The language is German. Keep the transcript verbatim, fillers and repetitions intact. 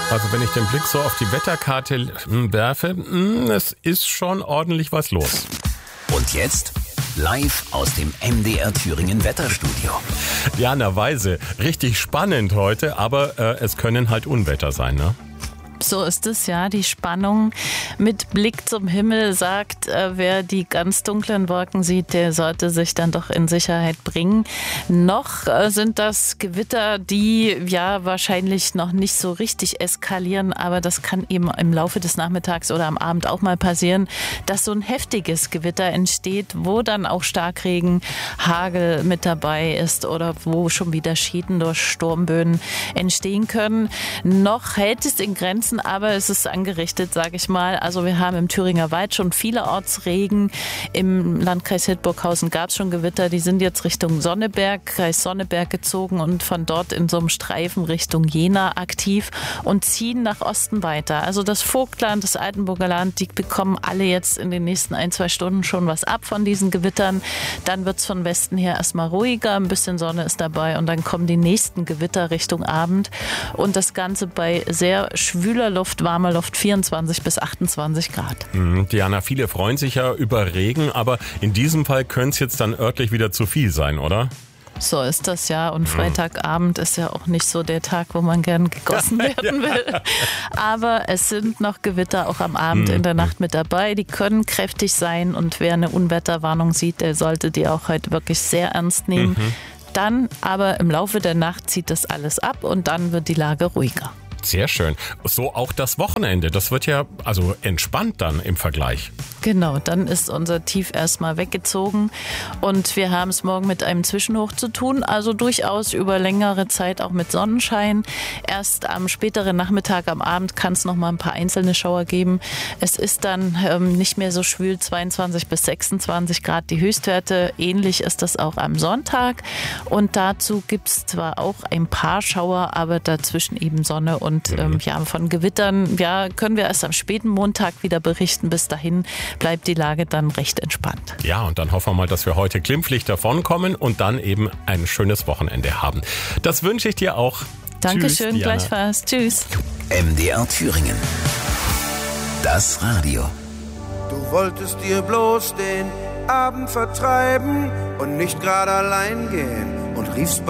Also wenn ich den Blick so auf die Wetterkarte werfe, es ist schon ordentlich was los. Und jetzt live aus dem M D R Thüringen Wetterstudio. Diana Weise, richtig spannend heute, aber äh, es können halt Unwetter sein, ne? So ist es, ja. Die Spannung mit Blick zum Himmel sagt, äh, wer die ganz dunklen Wolken sieht, der sollte sich dann doch in Sicherheit bringen. Noch äh, sind das Gewitter, die ja wahrscheinlich noch nicht so richtig eskalieren, aber das kann eben im Laufe des Nachmittags oder am Abend auch mal passieren, dass so ein heftiges Gewitter entsteht, wo dann auch Starkregen, Hagel mit dabei ist oder wo schon wieder Schäden durch Sturmböen entstehen können. Noch hält es in Grenzen, aber es ist angerichtet, sage ich mal. Also wir haben im Thüringer Wald schon vielerorts Regen. Im Landkreis Hildburghausen gab es schon Gewitter. Die sind jetzt Richtung Sonneberg, Kreis Sonneberg gezogen und von dort in so einem Streifen Richtung Jena aktiv und ziehen nach Osten weiter. Also das Vogtland, das Altenburger Land, die bekommen alle jetzt in den nächsten ein, zwei Stunden schon was ab von diesen Gewittern. Dann wird es von Westen her erstmal ruhiger, ein bisschen Sonne ist dabei und dann kommen die nächsten Gewitter Richtung Abend. Und das Ganze bei sehr schwüler Luft, warmer Luft, vierundzwanzig bis achtundzwanzig Grad. Mhm, Diana, viele freuen sich ja über Regen, aber in diesem Fall könnte es jetzt dann örtlich wieder zu viel sein, oder? So ist das ja. Und Freitagabend ist ja auch nicht so der Tag, wo man gern gegossen werden will. Aber es sind noch Gewitter auch am Abend, in der Nacht mit dabei. Die können kräftig sein und wer eine Unwetterwarnung sieht, der sollte die auch heute wirklich sehr ernst nehmen. Mhm. Dann aber im Laufe der Nacht zieht das alles ab und dann wird die Lage ruhiger. Sehr schön. So auch das Wochenende. Das wird ja also entspannt dann im Vergleich. Genau, dann ist unser Tief erstmal weggezogen und wir haben es morgen mit einem Zwischenhoch zu tun, also durchaus über längere Zeit auch mit Sonnenschein. Erst am späteren Nachmittag, am Abend kann es noch mal ein paar einzelne Schauer geben. Es ist dann ähm, nicht mehr so schwül, zweiundzwanzig bis sechsundzwanzig Grad die Höchstwerte. Ähnlich ist das auch am Sonntag und dazu gibt es zwar auch ein paar Schauer, aber dazwischen eben Sonne und ähm, ja, von Gewittern ja, können wir erst am späten Montag wieder berichten. Bis dahin bleibt die Lage dann recht entspannt. Ja, und dann hoffen wir mal, dass wir heute glimpflich davonkommen und dann eben ein schönes Wochenende haben. Das wünsche ich dir auch. Dankeschön, Tschüss, gleichfalls. Tschüss. M D R Thüringen. Das Radio. Du wolltest dir bloß den Abend vertreiben und nicht gerade allein gehen und riefst